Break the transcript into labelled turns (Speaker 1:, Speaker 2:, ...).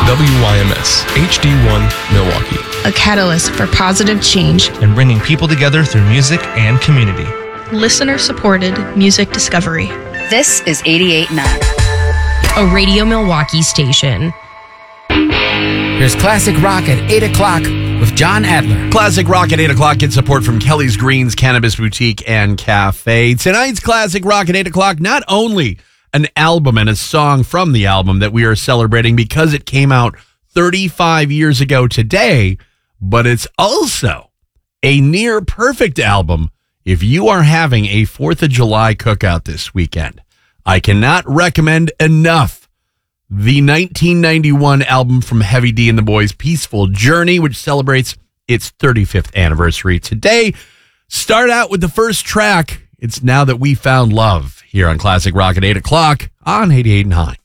Speaker 1: WYMS HD1 Milwaukee.
Speaker 2: A catalyst for positive change
Speaker 3: and bringing people together through music and community.
Speaker 4: Listener-supported music discovery.
Speaker 5: This is 88.9.
Speaker 6: A Radio Milwaukee station.
Speaker 7: Here's Classic Rock at 8 o'clock with John Adler.
Speaker 8: Classic Rock at 8 o'clock gets support from Kelly's Greens Cannabis Boutique and Cafe. Tonight's Classic Rock at 8 o'clock, not only an album and a song from the album that we are celebrating because it came out 35 years ago today, but it's also a near perfect album if you are having a 4th of July cookout this weekend. I cannot recommend enough the 1991 album from Heavy D and the Boys, Peaceful Journey, which celebrates its 35th anniversary today. Start out with the first track. It's Now That We Found Love here on Classic Rock at 8 o'clock on 88.9.